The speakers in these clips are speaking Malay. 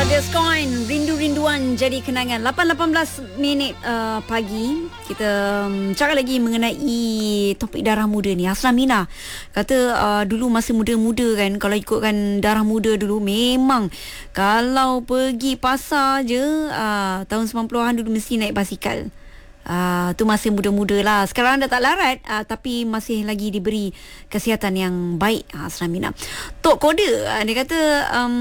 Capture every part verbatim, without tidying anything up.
Sagas Coin, rindu-rinduan jadi kenangan. lapan lapan belas minit uh, pagi. Kita um, cakap lagi mengenai topik darah muda ni. Hasna Mina kata uh, dulu masa muda-muda kan, kalau ikutkan darah muda dulu, memang kalau pergi pasar je uh, tahun sembilan puluhan dulu mesti naik basikal. Uh, tu masih muda-muda lah. Sekarang dah tak larat, uh, tapi masih lagi diberi kesihatan yang baik. uh, Hasna Mina Tok Kode, uh, dia kata um,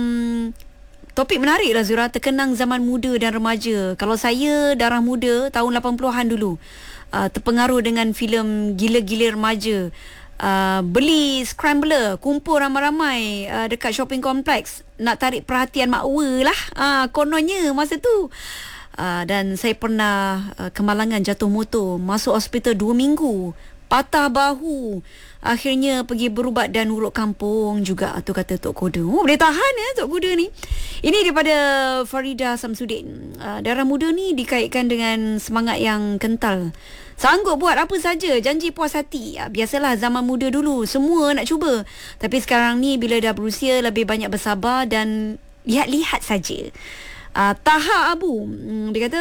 topik menarik lah Zura, terkenang zaman muda dan remaja. Kalau saya darah muda tahun lapan puluhan dulu, uh, terpengaruh dengan filem Gila-Gila Remaja. Uh, beli scrambler, kumpul ramai-ramai uh, dekat shopping kompleks, nak tarik perhatian makwa lah, uh, kononnya masa tu. Uh, dan saya pernah uh, kemalangan jatuh motor, masuk hospital dua minggu, patah bahu, akhirnya pergi berubat dan urut kampung juga. Tu kata Tok Kode. Oh, boleh tahan ya Tok Kode ni. Ini daripada Farida Samsudin. uh, Darah muda ni dikaitkan dengan semangat yang kental, sanggup buat apa saja, janji puas hati. uh, Biasalah zaman muda dulu, semua nak cuba. Tapi sekarang ni bila dah berusia, lebih banyak bersabar dan lihat-lihat saja. uh, Taha Abu, hmm, dia kata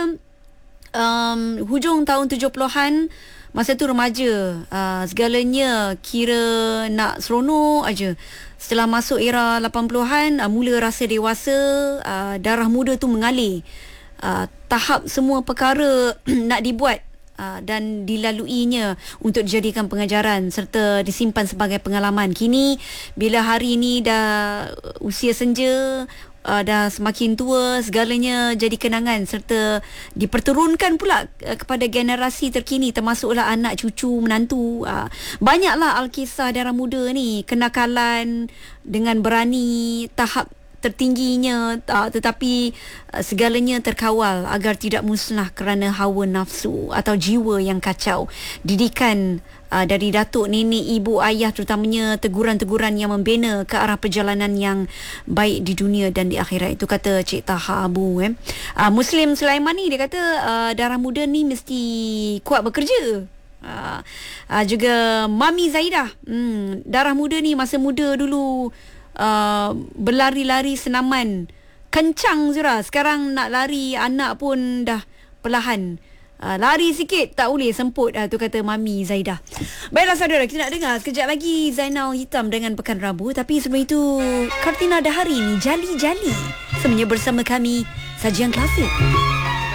um, hujung tahun tujuh puluhan, masa tu remaja, uh, segalanya kira nak seronok aja. Setelah masuk era lapan puluhan, uh, mula rasa dewasa, uh, darah muda tu mengalir. Uh, tahap semua perkara nak dibuat uh, dan dilaluinya untuk dijadikan pengajaran serta disimpan sebagai pengalaman. Kini bila hari ni dah usia senja, Uh, dah semakin tua, segalanya jadi kenangan serta diperturunkan pula uh, kepada generasi terkini, termasuklah anak cucu menantu. uh, Banyaklah alkisah darah muda ni, kenakalan dengan berani, tahap tertingginya, uh, tetapi uh, segalanya terkawal agar tidak musnah kerana hawa nafsu atau jiwa yang kacau. Didikan uh, dari datuk, nenek, ibu, ayah terutamanya, teguran-teguran yang membina ke arah perjalanan yang baik di dunia dan di akhirat. Itu kata Cik Taha Abu. eh. uh, Muslim Sulaiman ni, dia kata uh, darah muda ni mesti kuat bekerja. uh, uh, Juga Mami Zaidah, hmm, darah muda ni masa muda dulu Uh, berlari-lari senaman kencang Zura. Sekarang nak lari anak pun dah perlahan. uh, Lari sikit tak boleh, semput. uh, Tu kata Mami Zaidah. Baiklah saudara, kita nak dengar sekejap lagi Zainal Hitam dengan Pekan Rabu. Tapi sebelum itu, Kartina Dahari ni, Jali Jali sebenarnya bersama kami, sajian klasik.